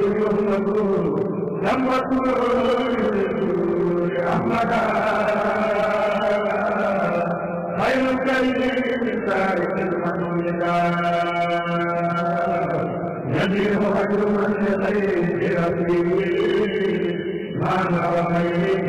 أحمد خير كريم تارك المحمود يديه خير من لغير ربه ما نرى